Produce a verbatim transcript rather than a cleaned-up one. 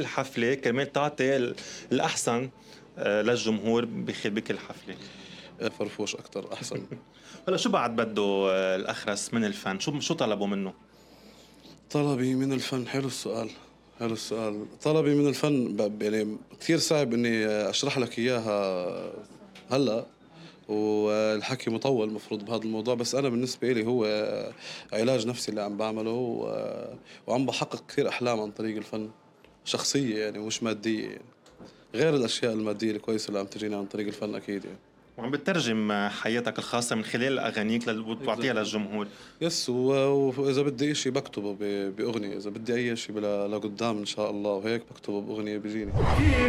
الحفلة كرمال تعطي ال- الأحسن آه، للجمهور بخ- بكل حفلة. فرفوش أكتر أحسن. هلا شو بعد بده آه، الأخرس من الفن؟ شو شو طلبوا منه؟ طلبي من الفن، حلو السؤال. حلو السؤال. طلبي من الفن ب- يعني كثير صعب إني أشرح لك إياها هلأ، والحكي مطول مفروض بهذا الموضوع، بس أنا بالنسبة لي هو علاج نفسي اللي عم بعمله، و- وعم بحقق كثير أحلام عن طريق الفن، شخصية يعني ومش مادية يعني، غير الأشياء المادية الكويسة اللي عم تجينا عن طريق الفن أكيد يعني. وعم بترجم آه، حياتك الخاصة من خلال أغانيك لل- وتعطيها Exactly. للجمهور. يس، و- وإذا بدي إشي بكتبه ب- بأغنية، إذا بدي أي إشي بلا- لقدام إن شاء الله وهيك بكتبه بأغنية بيجيني.